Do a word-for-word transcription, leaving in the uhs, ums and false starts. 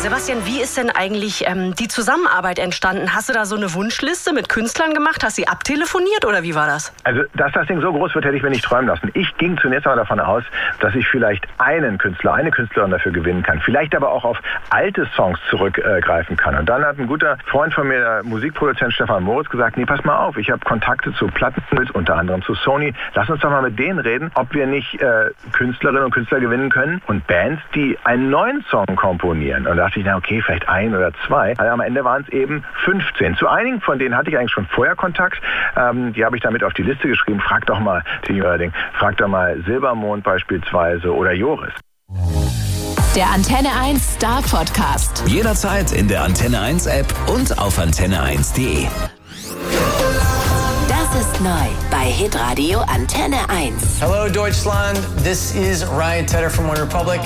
Sebastian, wie ist denn eigentlich ähm, die Zusammenarbeit entstanden? Hast du da so eine Wunschliste mit Künstlern gemacht? Hast du sie abtelefoniert oder wie war das? Also, dass das Ding so groß wird, hätte ich mir nicht träumen lassen. Ich ging zunächst einmal davon aus, dass ich vielleicht einen Künstler, eine Künstlerin dafür gewinnen kann. Vielleicht aber auch auf alte Songs zurückgreifen äh, kann. Und dann hat ein guter Freund von mir, der Musikproduzent Stefan Moritz, gesagt, nee, pass mal auf, ich habe Kontakte zu Plattenfirmen, unter anderem zu Sony. Lass uns doch mal mit denen reden, ob wir nicht äh, Künstlerinnen und Künstler gewinnen können und Bands, die einen neuen Song komponieren. Und da dachte ich, na okay, vielleicht ein oder zwei. Also am Ende waren es eben fünfzehn. Zu einigen von denen hatte ich eigentlich schon vorher Kontakt. Ähm, die habe ich damit auf die Liste geschrieben. Frag doch mal, frag doch mal Silbermond beispielsweise oder Joris. Der Antenne eins Star Podcast. Jederzeit in der Antenne eins App und auf antenne eins punkt de. Das ist neu bei Hitradio Antenne eins. Hello Deutschland, this is Ryan Tedder from One Republic.